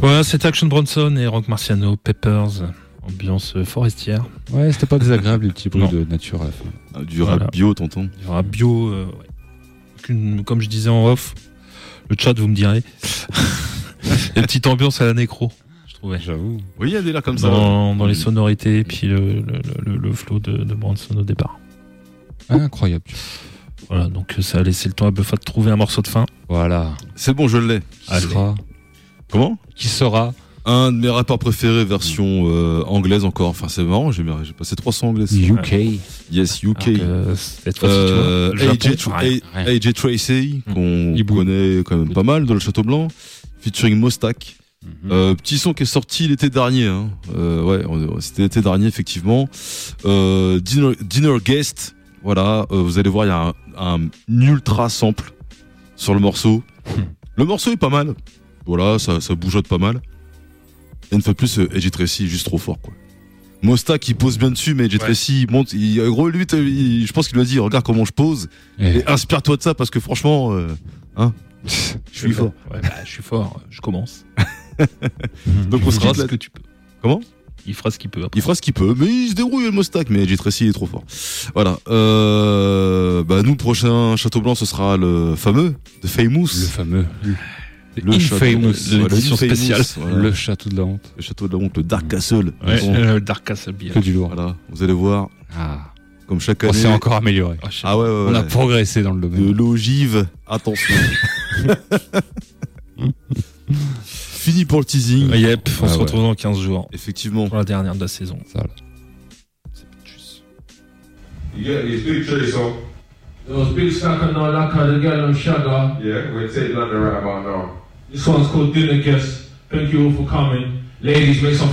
Voilà, c'était Action Bronson et Rock Marciano, Peppers, ambiance forestière. Ouais, c'était pas désagréable les petits bruits de nature à la fin. Ah, du rap bio, tonton. Du rap bio, ouais. Comme je disais en off, le chat vous me direz. Une petite ambiance à la nécro, je trouvais. J'avoue. Oui, il y a des là comme ça. Dans les sonorités et puis le flow de Bronson au départ. Ah, incroyable. Voilà, donc ça a laissé le temps à Buffa de trouver un morceau de fin. Voilà. C'est bon, je l'ai. Comment ? Qui sera un de mes rappeurs préférés, version anglaise encore. Enfin, c'est marrant, j'ai passé 300 anglais. UK. Yes, UK. Cette fois-ci, tu vois, AJ Tracey, qu'on connaît quand même pas mal dans le Château Blanc, featuring Mostak. Petit son qui est sorti l'été dernier. Hein. C'était l'été dernier, effectivement. Dinner Guest. Voilà, vous allez voir, il y a un ultra sample sur le morceau. Le morceau est pas mal. Voilà, ça bougeote pas mal. Et une fois de plus, AJ Tracey est juste trop fort, quoi. Mostak, il pose bien dessus, mais AJ Tracey, il monte. Gros, lui, je pense qu'il lui a dit, regarde comment je pose. Et inspire-toi de ça, parce que franchement, je suis fort. Ouais, je suis fort, je commence. Donc on se fera ce que tu peux. Comment ? Il fera ce qu'il peut. Après. Il fera ce qu'il peut, mais il se débrouille le Mostak, mais AJ Tracey est trop fort. Voilà. Nous, prochain Château Blanc, ce sera le fameux, The Famous. Le fameux. Infamous, l'édition spéciale. Voilà. Le château de la honte. Le château de la honte, le Dark Castle. Ouais, le Dark Castle bien. Que du lourd. Voilà, vous allez voir. Comme chaque année. On s'est encore amélioré. On a progressé dans le domaine. De l'ogive, attention. Fini pour le teasing. Yep, on se retrouve dans 15 jours. Effectivement. Pour la dernière de la saison. Ça là. C'est pas juste. You get these big trays on. Those big stack of no lacquer, the girl on sugar. Yeah, we'll take London right about now. This one's called Dinner Guest. Thank you all for coming. Ladies, make some